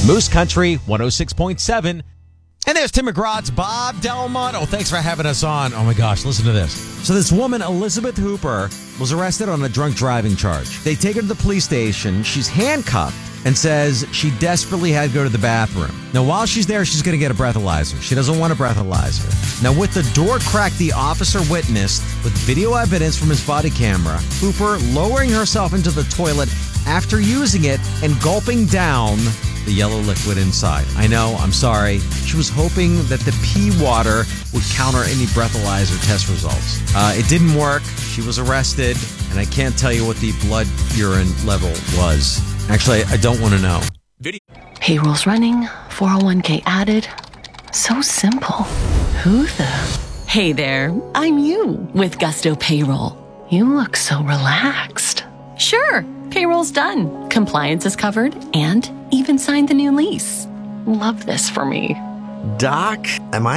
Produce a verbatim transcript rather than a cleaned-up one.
Moose Country one oh six point seven. And there's Tim McGraw's Bob Delmont. Thanks for having us on. Oh my gosh, listen to this. So this woman, Elizabeth Hooper, was arrested on a drunk driving charge. They take her to the police station. She's handcuffed and says she desperately had to go to the bathroom. Now, while she's there, she's going to get a breathalyzer. She doesn't want a breathalyzer. Now, with the door cracked, the officer witnessed, with video evidence from his body camera, Hooper lowering herself into the toilet after using it and gulping down the yellow liquid inside. I know, I'm sorry. She was hoping that the pee water would counter any breathalyzer test results. Uh, it didn't work. She was arrested, and I can't tell you what the blood urine level was. Actually, I don't want to know. Video. Payroll's running, four oh one k added. So simple. Who the? Hey there, I'm you with Gusto Payroll. You look so relaxed. Sure, payroll's done. Compliance is covered and even signed the new lease. Love this for me. Doc, am I